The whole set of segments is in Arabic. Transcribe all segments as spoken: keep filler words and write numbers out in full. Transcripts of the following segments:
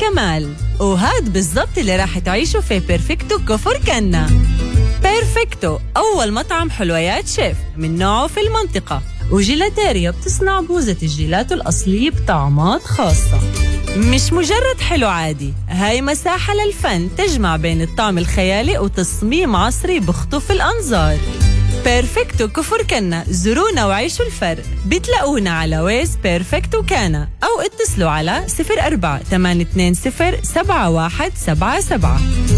الكمال، وهاد بالضبط اللي راح تعيشوا في بيرفكتو كفر كنا. بيرفكتو أول مطعم حلويات شيف من نوعه في المنطقة، وجيلاتيريا بتصنع بوزة الجيلاتو الأصلية بطعمات خاصة. مش مجرد حلو عادي، هاي مساحة للفن تجمع بين الطعم الخيالي وتصميم عصري بخطف الأنظار. بيرفكتو كفر كنا، زورونا وعيشوا الفرق. بتلاقونا على ويز بيرفكتو كانا، أو اتصلوا على صفر أربعة ثمانية اثنين صفر سبعة واحد سبعة سبعة.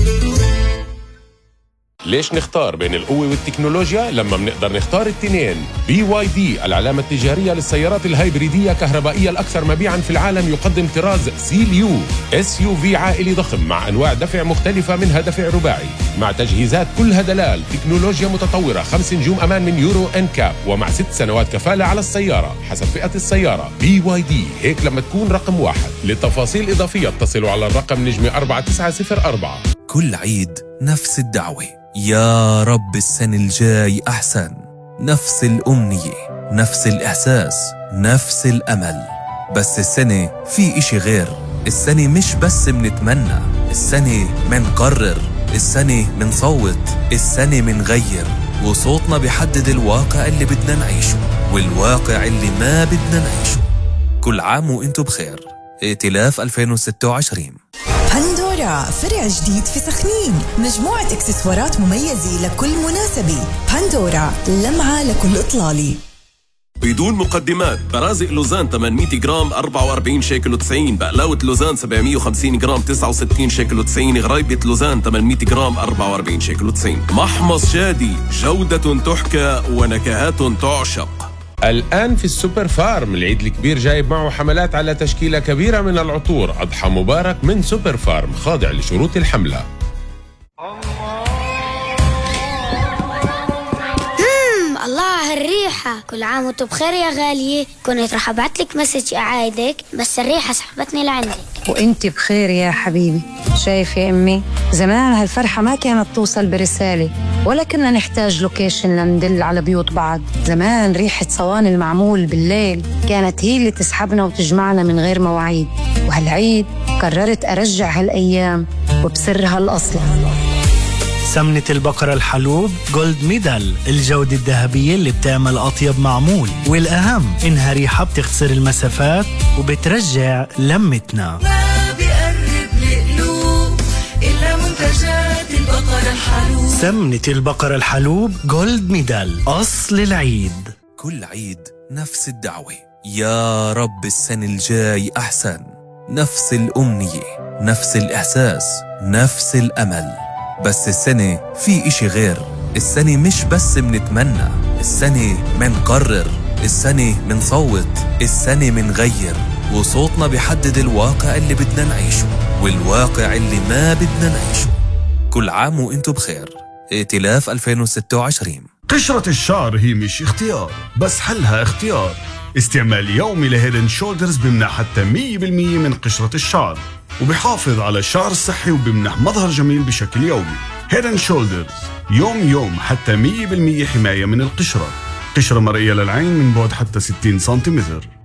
ليش نختار بين القوة والتكنولوجيا لما بنقدر نختار التنين؟ بي واي دي العلامة التجارية للسيارات الهايبريدية كهربائية الأكثر مبيعاً في العالم، يقدم طراز سيليو اس يو في عائلي ضخم مع أنواع دفع مختلفة، منها دفع رباعي مع تجهيزات كلها دلال، تكنولوجيا متطورة، خمس نجوم أمان من يورو إن كاب، ومع ست سنوات كفالة على السيارة حسب فئة السيارة. بي واي دي هيك لما تكون رقم واحد. للتفاصيل إضافية اتصلوا على الرقم نجمة أربعة تسعة صفر أربعة. كل عيد نفس الدعوة، يا رب السنة الجاي أحسن. نفس الأمنية، نفس الإحساس، نفس الأمل. بس السنة في إشي غير. السنة مش بس منتمنى، السنة منقرر، السنة منصوت، السنة منغير، وصوتنا بيحدد الواقع اللي بدنا نعيشه والواقع اللي ما بدنا نعيشه. كل عام وإنتو بخير. ائتلاف ألفين وستة وعشرين. بندورا فرع جديد في سخنين، مجموعة اكسسوارات مميزة لكل مناسبة. بندورا لمعة لكل إطلالي. بدون مقدمات، برازق لوزان ثمانمية جرام أربعة وأربعين شيكل وتسعين، بقلاوة لوزان سبعمية وخمسين جرام تسعة وستين شيكل وتسعين، غريبة لوزان ثمانمية جرام أربعة وأربعين شيكل وتسعين. محمص شادي، جودة تحكى ونكهات تعشق. الآن في السوبر فارم العيد الكبير جايب معه حملات على تشكيلة كبيرة من العطور. أضحى مبارك من سوبر فارم، خاضع لشروط الحملة. مم الله هالريحة، كل عام وانتو بخير يا غالية. كنت رح ابعتلك مسج اعايدك بس الريحة سحبتني لعندك. وانت بخير يا حبيبي. شايف يا امي، زمان هالفرحة ما كانت توصل برسالة ولا كنا نحتاج لوكيشن لندل على بيوت بعض. زمان ريحة صواني المعمول بالليل كانت هي اللي تسحبنا وتجمعنا من غير مواعيد. وهالعيد قررت أرجع هالأيام وبسرها الأصل. سمنة البقرة الحلوب جولد ميدال، الجودة الذهبية اللي بتعمل أطيب معمول، والأهم إنها ريحة بتخسر المسافات وبترجع لمتنا. ما بيقرب لقلوب إلا منتجات البقرة الحلوب. سمنة البقرة الحلوب جولد ميدال، أصل العيد. كل عيد نفس الدعوة، يا رب السنة الجاي أحسن. نفس الأمنية، نفس الإحساس، نفس الأمل. بس السنة في إشي غير. السنة مش بس منتمنى، السنة منقرر، السنة منصوت، السنة منغير، وصوتنا بيحدد الواقع اللي بدنا نعيشه والواقع اللي ما بدنا نعيشه. كل عام وإنتو بخير. ائتلاف ألفين وستة وعشرين. قشرة الشعر هي مش اختيار، بس حلها اختيار. استعمال يومي لهيدن شولدرز بمنح حتى مية بالمية من قشرة الشعر، وبيحافظ على الشعر الصحي وبمنح مظهر جميل بشكل يومي. هيدن شولدرز يوم يوم حتى مية بالمية حماية من القشرة. قشرة مرئية للعين من بعد حتى ستين سنتيمتر.